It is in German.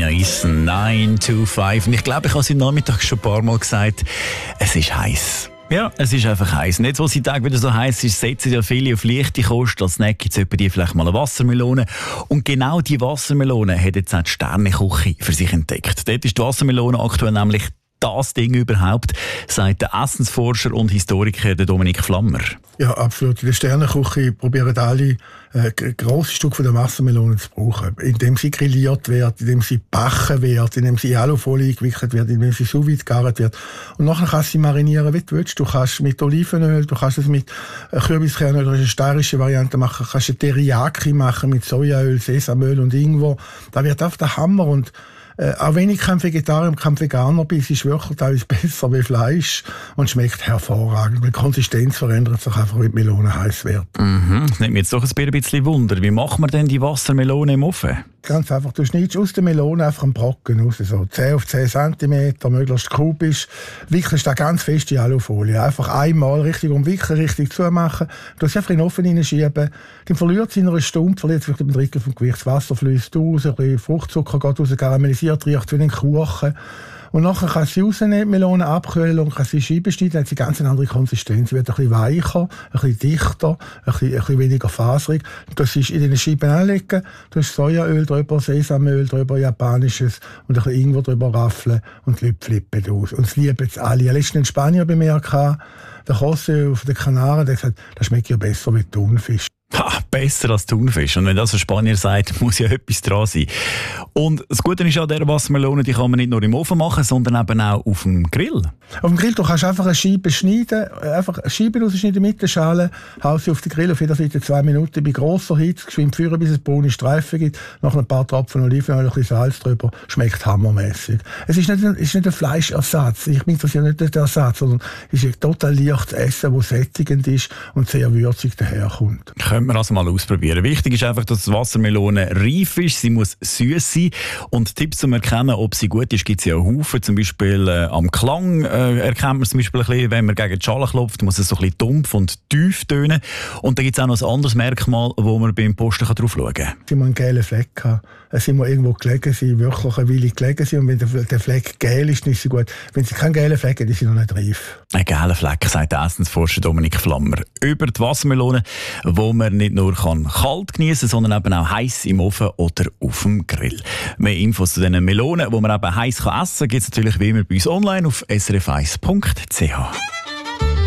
Nina Easton, 9 to 5. Und ich glaube, ich habe es am Nachmittag schon ein paar Mal gesagt, es ist heiß. Ja, es ist einfach heiß. Nicht, wo es die Tage wieder so heiß ist, setzen ja viele auf leichte Kost. Als Snack gibt es die vielleicht mal eine Wassermelone. Und genau die Wassermelone hat jetzt auch die Sterneküche für sich entdeckt. Dort ist die Wassermelone aktuell nämlich das Ding überhaupt, sagt der Essensforscher und Historiker Dominik Flammer. Ja, absolut. In der Sterneküche probieren alle grosse Stück von der Wassermelone zu brauchen, indem sie grilliert wird, indem sie gebacken wird, indem sie in Alufolie gewickelt wird, indem sie sous vide gegart wird. Und nachher kannst du sie marinieren, wie du willst. Du kannst mit Olivenöl, du kannst es mit Kürbiskernöl, oder eine steirische Variante machen, kannst eine Teriyaki machen mit Sojaöl, Sesamöl und Ingwer. Da wird auf der Hammer. Und auch wenn ich kein Vegetarier und kein Veganer bin, es ist wirklich teilweise besser wie Fleisch und schmeckt hervorragend. Die Konsistenz verändert sich einfach, wenn die Melone heiß wird. Das nimmt mir jetzt doch ein bisschen Wunder. Wie macht man denn die Wassermelone im Ofen? Ganz einfach, du schneidest aus der Melone einfach einen Brocken raus, so 10 auf 10 cm, möglichst kubisch, wickelst da ganz fest in Alufolie. Einfach einmal richtig umwickeln, richtig zumachen, du es einfach in den Ofen hineinschieben, dann verliert es in einer Stunde, verliert vielleicht ein Drittel vom Gewicht, das Wasser fließt aus, ein bisschen Fruchtzucker geht raus, karamellisiert, riecht wie ein Kuchen. Und nachher kannst du sie rausnehmen, die Melone abkühlen und kannst sie Scheiben schneiden, dann hat sie ganz eine andere Konsistenz. Sie wird ein bisschen weicher, ein bisschen dichter, ein bisschen weniger faserig. Du kannst sie in den Scheiben anlegen, du hast Sojaöl drüber, Sesamöl drüber, japanisches und ein bisschen Ingwer drüber raffeln und die Leute flippen aus. Und das lieben jetzt alle. Letztens in Spanien bei mir der José auf den Kanaren, der hat gesagt, das schmeckt ja besser wie Thunfisch. Besser als Thunfisch. Und wenn das ein Spanier sagt, muss ja etwas dran sein. Und das Gute ist ja, der Wassermelone, die kann man nicht nur im Ofen machen, sondern eben auch auf dem Grill. Auf dem Grill, du kannst einfach eine Scheibe schneiden, einfach eine Scheibe rausschneiden mit der Schale, haust sie auf den Grill auf jeder Seite 2 Minuten bei grosser Hitze, geschwind führen, bis es braune Streifen gibt, noch ein paar Tropfen Olivenöl, ein bisschen Salz drüber, schmeckt hammermäßig. Es ist nicht ein Fleischersatz, ich bin das ja nicht der Ersatz, sondern es ist ein total leichtes Essen, das sättigend ist und sehr würzig daherkommt. Können wir also mal ausprobieren. Wichtig ist einfach, dass die Wassermelone reif ist, sie muss süß sein. Und Tipps zum Erkennen, ob sie gut ist, gibt es ja einen Haufen. Zum Beispiel am Klang erkennt man zum Beispiel ein bisschen, wenn man gegen die Schale klopft, muss es so ein bisschen dumpf und tief tönen. Und dann gibt es auch noch ein anderes Merkmal, wo man beim Posten drauf schauen kann. Sie muss einen gelben Fleck haben. Sie muss irgendwo gelegen sein, wirklich eine Weile gelegen sein. Und wenn der Fleck gel ist, dann ist sie gut. Wenn sie keinen gelben Fleck hat, ist sie noch nicht reif. Ein gelber Fleck, sagt der Essensforscher Dominik Flammer. Über die Wassermelone, wo man nicht nur kalt genießen kann, sondern eben auch heiß im Ofen oder auf dem Grill. Mehr Infos zu diesen Melonen, die man eben heiß essen kann, gibt es natürlich wie immer bei uns online auf srf1.ch.